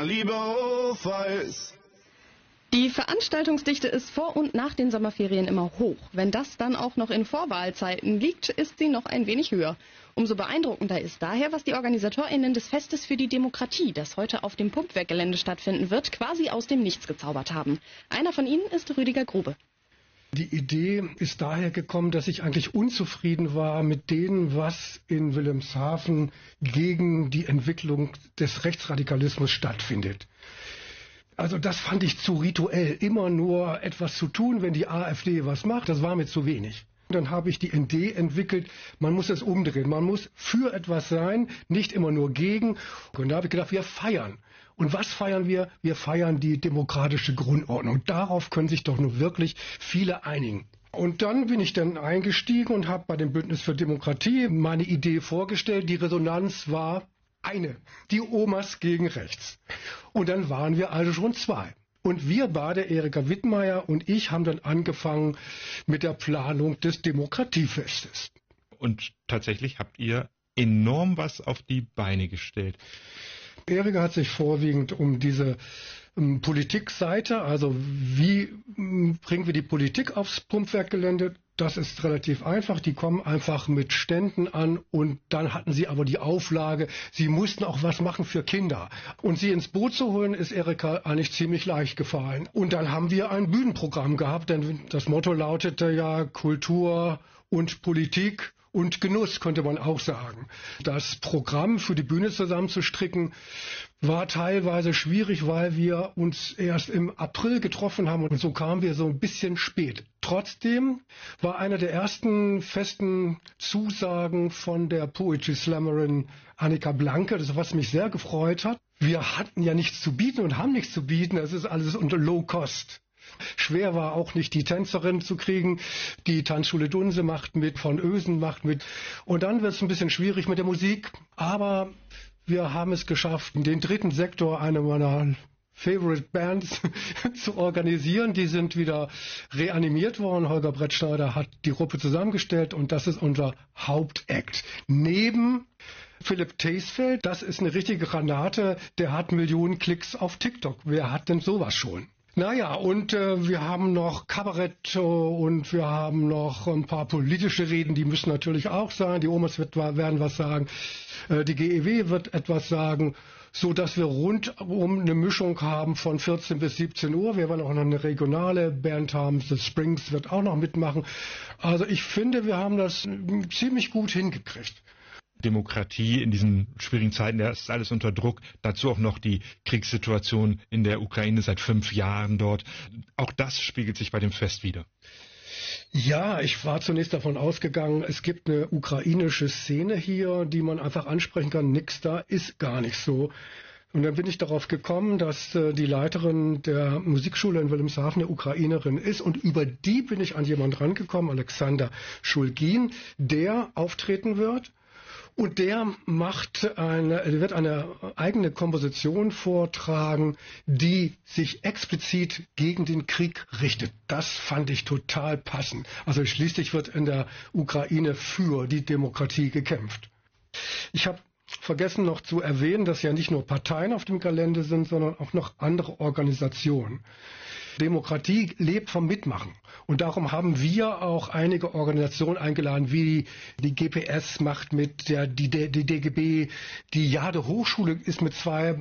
Kaliberfeis. Die Veranstaltungsdichte ist vor und nach den Sommerferien immer hoch. Wenn das dann auch noch in Vorwahlzeiten liegt, ist sie noch ein wenig höher. Umso beeindruckender ist daher, was die OrganisatorInnen des Festes für die Demokratie, das heute auf dem Pumpwerkgelände stattfinden wird, quasi aus dem Nichts gezaubert haben. Einer von ihnen ist Rüdiger Grube. Die Idee ist daher gekommen, dass ich eigentlich unzufrieden war mit dem, was in Wilhelmshaven gegen die Entwicklung des Rechtsradikalismus stattfindet. Also das fand ich zu rituell, immer nur etwas zu tun, wenn die AfD was macht, das war mir zu wenig. Dann habe ich die Idee entwickelt, man muss es umdrehen, man muss für etwas sein, nicht immer nur gegen. Und da habe ich gedacht, wir feiern. Und was feiern wir? Wir feiern die demokratische Grundordnung. Darauf können sich doch nur wirklich viele einigen. Und dann bin ich dann eingestiegen und habe bei dem Bündnis für Demokratie meine Idee vorgestellt. Die Resonanz war eine, die Omas gegen rechts. Und dann waren wir also schon zwei. Und wir beide, Erika Wittmeier und ich, haben dann angefangen mit der Planung des Demokratiefestes. Und tatsächlich habt ihr enorm was auf die Beine gestellt. Erika hat sich vorwiegend um diese Politikseite, also wie bringen wir die Politik aufs Pumpwerkgelände, das ist relativ einfach. Die kommen einfach mit Ständen an und dann hatten sie aber die Auflage, sie mussten auch was machen für Kinder. Und sie ins Boot zu holen, ist Erika eigentlich ziemlich leicht gefallen. Und dann haben wir ein Bühnenprogramm gehabt, denn das Motto lautete ja Kultur und Politik und Genuss, könnte man auch sagen. Das Programm für die Bühne zusammenzustricken war teilweise schwierig, weil wir uns erst im April getroffen haben und so kamen wir so ein bisschen spät. Trotzdem war einer der ersten festen Zusagen von der Poetry Slammerin Annika Blanke, das was mich sehr gefreut hat. Wir hatten ja nichts zu bieten und haben nichts zu bieten, es ist alles unter Low Cost. Schwer war auch nicht, die Tänzerin zu kriegen. Die Tanzschule Dunse macht mit, von Ösen macht mit. Und dann wird es ein bisschen schwierig mit der Musik. Aber wir haben es geschafft, den dritten Sektor, eine meiner Favorite Bands, zu organisieren. Die sind wieder reanimiert worden. Holger Brettschneider hat die Gruppe zusammengestellt und das ist unser Hauptakt. Neben Philipp Theisfeld, das ist eine richtige Granate, der hat Millionen Klicks auf TikTok. Wer hat denn sowas schon? Naja, und wir haben noch Kabarett und wir haben noch ein paar politische Reden, die müssen natürlich auch sein. Die Omas werden was sagen, die GEW wird etwas sagen, so dass wir rundum eine Mischung haben von 14 bis 17 Uhr. Wir werden auch noch eine regionale Band haben, The Springs wird auch noch mitmachen. Also ich finde, wir haben das ziemlich gut hingekriegt. Demokratie in diesen schwierigen Zeiten, da ist alles unter Druck. Dazu auch noch die Kriegssituation in der Ukraine seit 5 Jahren dort. Auch das spiegelt sich bei dem Fest wider. Ja, ich war zunächst davon ausgegangen, es gibt eine ukrainische Szene hier, die man einfach ansprechen kann. Nix da, ist gar nicht so. Und dann bin ich darauf gekommen, dass die Leiterin der Musikschule in Wilhelmshaven eine Ukrainerin ist. Und über die bin ich an jemanden rangekommen, Alexander Schulgin, der auftreten wird. Und der wird eine eigene Komposition vortragen, die sich explizit gegen den Krieg richtet. Das fand ich total passend. Also schließlich wird in der Ukraine für die Demokratie gekämpft. Ich habe vergessen noch zu erwähnen, dass ja nicht nur Parteien auf dem Gelände sind, sondern auch noch andere Organisationen. Demokratie lebt vom Mitmachen. Und darum haben wir auch einige Organisationen eingeladen, wie die GPS macht mit, die DGB, die Jade Hochschule ist mit 2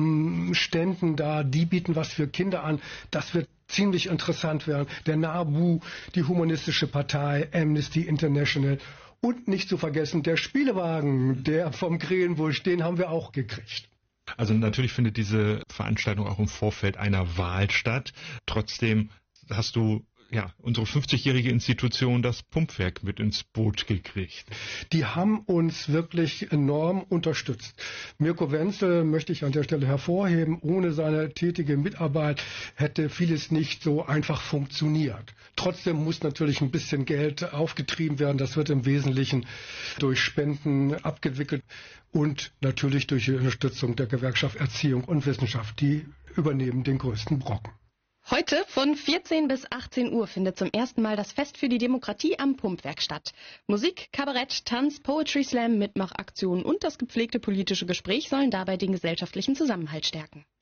Ständen da, die bieten was für Kinder an. Das wird ziemlich interessant werden. Der NABU, die Humanistische Partei, Amnesty International und nicht zu vergessen der Spielewagen, der vom Krähenbusch, den haben wir auch gekriegt. Also natürlich findet diese Veranstaltung auch im Vorfeld einer Wahl statt. Trotzdem hast du unsere 50-jährige Institution, das Pumpwerk, mit ins Boot gekriegt. Die haben uns wirklich enorm unterstützt. Mirko Wenzel möchte ich an der Stelle hervorheben. Ohne seine tätige Mitarbeit hätte vieles nicht so einfach funktioniert. Trotzdem muss natürlich ein bisschen Geld aufgetrieben werden. Das wird im Wesentlichen durch Spenden abgewickelt und natürlich durch die Unterstützung der Gewerkschaft Erziehung und Wissenschaft. Die übernehmen den größten Brocken. Heute von 14 bis 18 Uhr findet zum ersten Mal das Fest für die Demokratie am Pumpwerk statt. Musik, Kabarett, Tanz, Poetry Slam, Mitmachaktionen und das gepflegte politische Gespräch sollen dabei den gesellschaftlichen Zusammenhalt stärken.